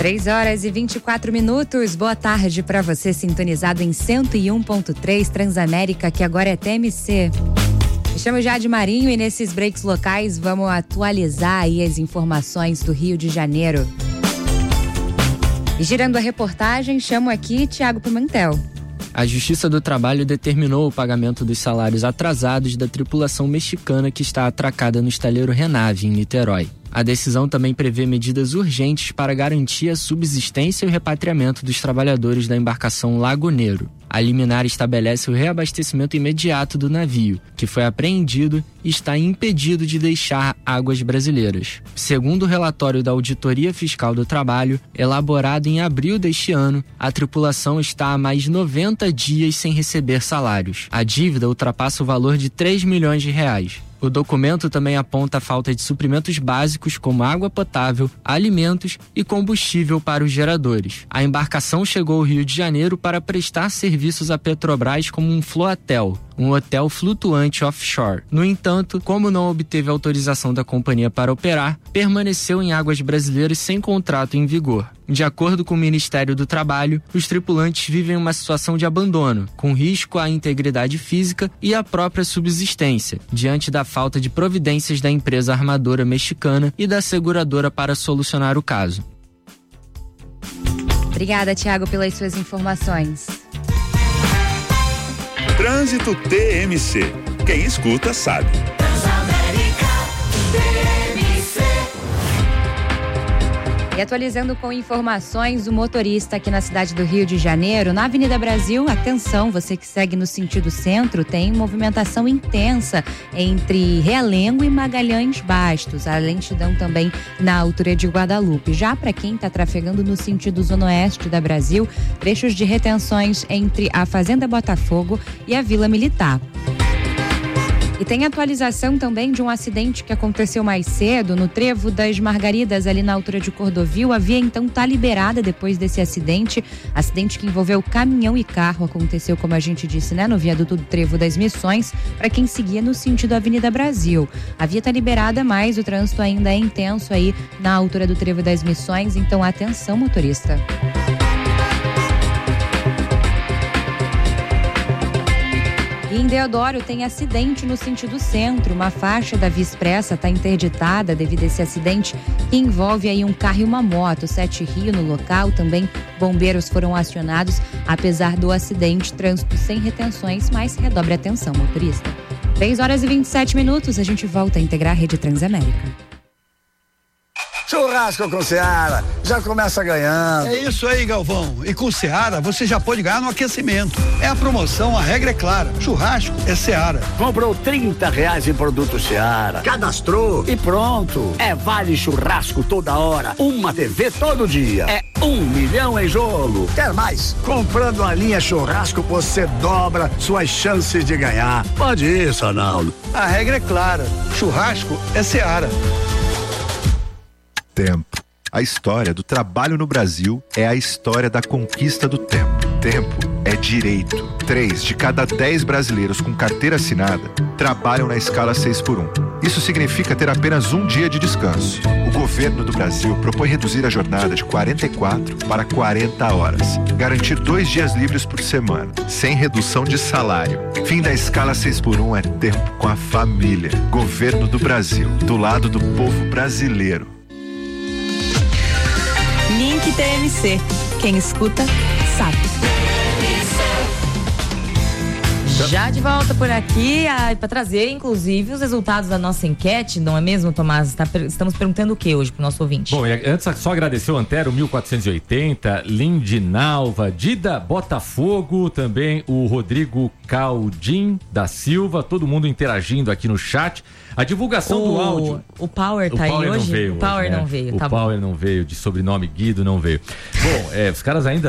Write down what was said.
3h24. Boa tarde para você sintonizado em 101.3 Transamérica, que agora é TMC. Me chamo Jade Marinho e nesses breaks locais vamos atualizar aí as informações do Rio de Janeiro. E girando a reportagem, chamo aqui Tiago Pimentel. A Justiça do Trabalho determinou o pagamento dos salários atrasados da tripulação mexicana que está atracada no estaleiro Renave, em Niterói. A decisão também prevê medidas urgentes para garantir a subsistência e o repatriamento dos trabalhadores da embarcação Lagoneiro. A liminar estabelece o reabastecimento imediato do navio, que foi apreendido e está impedido de deixar águas brasileiras. Segundo o relatório da Auditoria Fiscal do Trabalho, elaborado em abril deste ano, a tripulação está há mais 90 dias sem receber salários. A dívida ultrapassa o valor de R$3 milhões. O documento também aponta a falta de suprimentos básicos como água potável, alimentos e combustível para os geradores. A embarcação chegou ao Rio de Janeiro para prestar serviços à Petrobras como um floatel, um hotel flutuante offshore. No entanto, como não obteve autorização da companhia para operar, permaneceu em águas brasileiras sem contrato em vigor. De acordo com o Ministério do Trabalho, os tripulantes vivem uma situação de abandono, com risco à integridade física e à própria subsistência, diante da falta de providências da empresa armadora mexicana e da seguradora para solucionar o caso. Obrigada, Tiago, pelas suas informações. Trânsito TMC. Quem escuta sabe. E atualizando com informações, o motorista aqui na cidade do Rio de Janeiro, na Avenida Brasil, atenção, você que segue no sentido centro, tem movimentação intensa entre Realengo e Magalhães Bastos, a lentidão também na altura de Guadalupe. Já para quem está trafegando no sentido zona oeste da Brasil, trechos de retenções entre a Fazenda Botafogo e a Vila Militar. E tem atualização também de um acidente que aconteceu mais cedo no Trevo das Margaridas, ali na altura de Cordovil. A via então está liberada depois desse acidente que envolveu caminhão e carro. Aconteceu, como a gente disse, né, no viaduto do Trevo das Missões, para quem seguia no sentido Avenida Brasil. A via está liberada, mas o trânsito ainda é intenso aí na altura do Trevo das Missões, então atenção, motorista. Em Deodoro tem acidente no sentido centro, uma faixa da Via Expressa está interditada devido a esse acidente que envolve aí um carro e uma moto. 7 Rio no local, também bombeiros foram acionados. Apesar do acidente, trânsito sem retenções, mas redobre a atenção, motorista. 3h27, a gente volta a integrar a Rede Transamérica. Churrasco com Seara, já começa ganhando. É isso aí, Galvão. E com Seara você já pode ganhar no aquecimento. É a promoção, a regra é clara. Churrasco é Seara. Comprou R$30 em produto Seara, cadastrou e pronto. É vale churrasco toda hora, uma TV todo dia. É 1 milhão em jogo. Quer mais? Comprando a linha churrasco você dobra suas chances de ganhar. Pode ir, Sanaldo. A regra é clara. Churrasco é Seara. Tempo. A história do trabalho no Brasil é a história da conquista do tempo. Tempo é direito. 3 de cada 10 brasileiros com carteira assinada trabalham na escala 6x1. Isso significa ter apenas um dia de descanso. O governo do Brasil propõe reduzir a jornada de 44 para 40 horas. Garantir 2 dias livres por semana, sem redução de salário. Fim da escala 6x1 é tempo com a família. Governo do Brasil, do lado do povo brasileiro. Link TMC. Quem escuta, sabe. Já de volta por aqui para trazer, inclusive, os resultados da nossa enquete, não é mesmo, Tomás? Estamos perguntando o que hoje pro nosso ouvinte? Bom, antes só agradecer o Antero 1480, Lindinalva, Dida Botafogo, também o Rodrigo Caldim da Silva, todo mundo interagindo aqui no chat. A divulgação do áudio. O Power tá aí hoje? O Power não veio, tá bom. O Power não veio, de sobrenome Guido não veio. Bom, os caras ainda